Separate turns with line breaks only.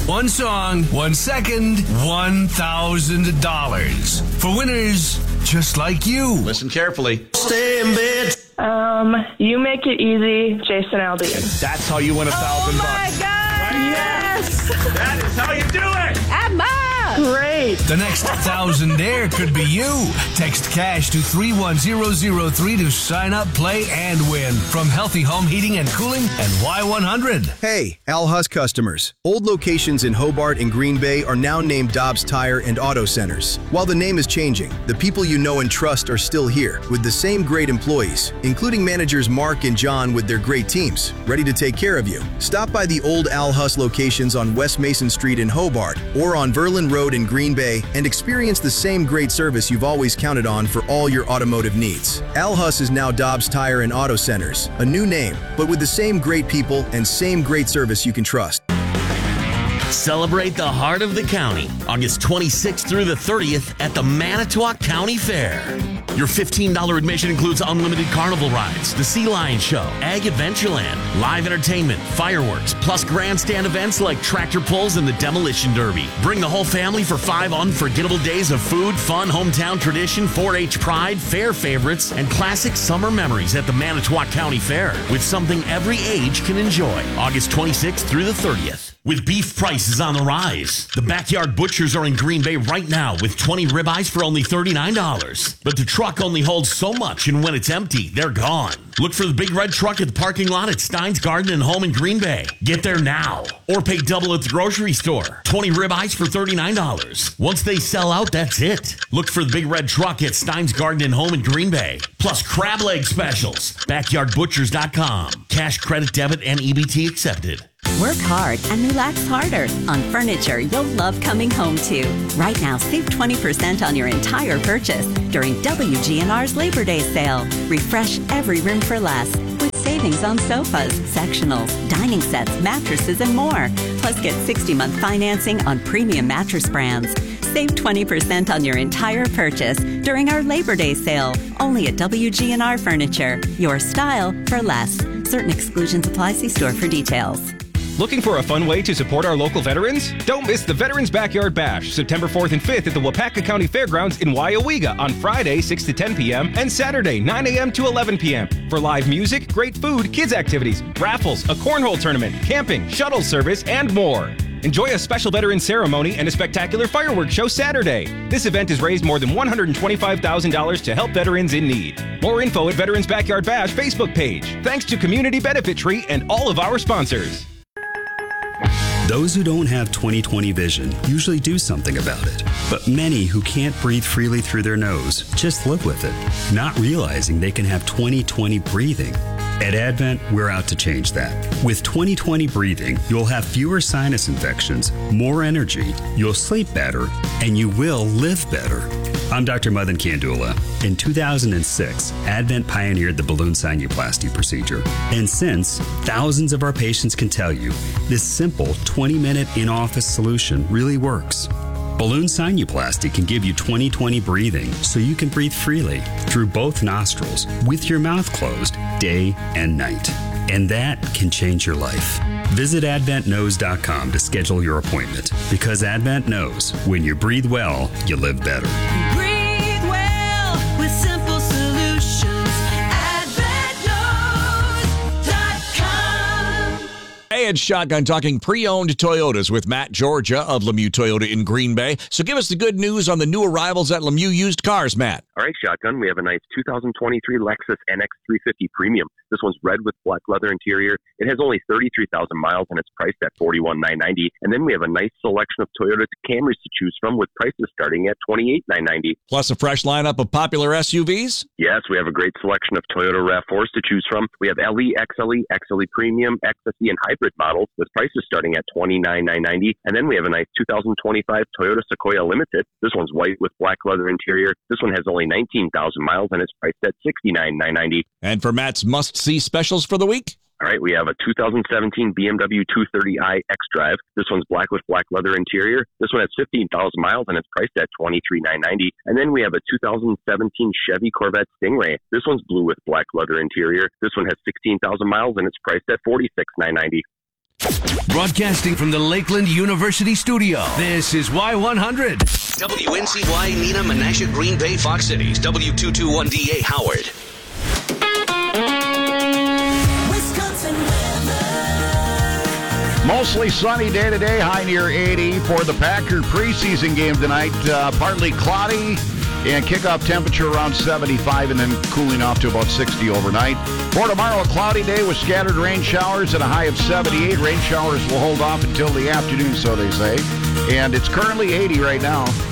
One song, 1 second, $1,000. For winners just like you.
Listen carefully.
Stay in bed.
You Make It Easy, Jason Aldean.
That's how you win $1,000.
Oh my God!
Right?
Yes!
That is how you do it!
Emma!
Great.
The next $1,000 could be you. Text cash to 31003 to sign up, play, and win from Healthy Home Heating and Cooling and Y100.
Hey, Al Huss customers. Old locations in Hobart and Green Bay are now named Dobbs Tire and Auto Centers. While the name is changing, the people you know and trust are still here with the same great employees, including managers Mark and John with their great teams, ready to take care of you. Stop by the old Al Huss locations on West Mason Street in Hobart or on Verlin Road in Green Bay and experience the same great service you've always counted on for all your automotive needs. Al Huss is now Dobbs Tire and Auto Centers, a new name, but with the same great people and same great service you can trust.
Celebrate the heart of the county, August 26th through the 30th at the Manitowoc County Fair. Your $15 admission includes unlimited carnival rides, the Sea Lion Show, Ag Adventureland, live entertainment, fireworks, plus grandstand events like tractor pulls and the Demolition Derby. Bring the whole family for 5 unforgettable days of food, fun, hometown tradition, 4-H pride, fair favorites, and classic summer memories at the Manitowoc County Fair with something every age can enjoy. August 26th through the 30th. With beef prices on the rise, the Backyard Butchers are in Green Bay right now with 20 ribeyes for only $39. But the truck only holds so much, and when it's empty, they're gone. Look for the big red truck at the parking lot at Stein's Garden and Home in Green Bay. Get there now, or pay double at the grocery store. 20 ribeyes for $39. Once they sell out, that's it. Look for the big red truck at Stein's Garden and Home in Green Bay. Plus crab leg specials. BackyardButchers.com. Cash, credit, debit, and EBT accepted.
Work hard and relax harder on furniture you'll love coming home to. Right now, save 20% on your entire purchase during WGNR's Labor Day sale. Refresh every room for less with savings on sofas, sectionals, dining sets, mattresses, and more. Plus, get 60-month financing on premium mattress brands. Save 20% on your entire purchase during our Labor Day sale, only at WGNR Furniture. Your style for less. Certain exclusions apply. See store for details.
Looking for a fun way to support our local veterans? Don't miss the Veterans Backyard Bash, September 4th and 5th at the Wapaka County Fairgrounds in Wyowega on Friday, 6 to 10 p.m. and Saturday, 9 a.m. to 11 p.m. For live music, great food, kids activities, raffles, a cornhole tournament, camping, shuttle service, and more. Enjoy a special veteran ceremony and a spectacular fireworks show Saturday. This event has raised more than $125,000 to help veterans in need. More info at Veterans Backyard Bash Facebook page. Thanks to Community Benefit Tree and all of our sponsors.
Those who don't have 20/20 vision usually do something about it. But many who can't breathe freely through their nose just live with it, not realizing they can have 20/20 breathing. At Advent, we're out to change that. With 20/20 breathing, you'll have fewer sinus infections, more energy, you'll sleep better, and you will live better. I'm Dr. Madan Kandula. In 2006, Advent pioneered the balloon sinuplasty procedure. And since, thousands of our patients can tell you this simple 20-minute in-office solution really works. Balloon sinuplasty can give you 20/20 breathing so you can breathe freely through both nostrils with your mouth closed day and night. And that can change your life. Visit AdventKnows.com to schedule your appointment because Advent knows when you breathe well, you live better.
Breathe well with simple solutions. AdventKnows.com.
Hey, it's Shotgun talking pre-owned Toyotas with Matt Georgia of Lemieux Toyota in Green Bay. So give us the good news on the new arrivals at Lemieux Used Cars, Matt.
All right, Shotgun, we have a nice 2023 Lexus NX350 Premium. This one's red with black leather interior. It has only 33,000 miles and it's priced at $41,990. And then we have a nice selection of Toyota Camrys to choose from with prices starting at $28,990.
Plus a fresh lineup of popular SUVs?
Yes, we have a great selection of Toyota RAV4s to choose from. We have LE, XLE, XLE Premium, XSE, and hybrid models with prices starting at $29,990. And then we have a nice 2025 Toyota Sequoia Limited. This one's white with black leather interior. This one has only 19,000 miles and it's priced at $69,990.
And for Matt's must-see specials for the week?
All right, we have a 2017 BMW 230i xDrive. This one's black with black leather interior. This one has 15,000 miles and it's priced at $23,990. And then we have a 2017 Chevy Corvette Stingray. This one's blue with black leather interior. This one has 16,000 miles and it's priced at $46,990.
Broadcasting from the Lakeland University studio, this is Y100.
WNCY, Nina, Menasha, Green Bay, Fox Cities, W221DA, Howard.
Mostly sunny day today, high near 80 for the Packer preseason game tonight. Partly cloudy and kickoff temperature around 75 and then cooling off to about 60 overnight. For tomorrow, a cloudy day with scattered rain showers and a high of 78. Rain showers will hold off until the afternoon, so they say. And it's currently 80 right now.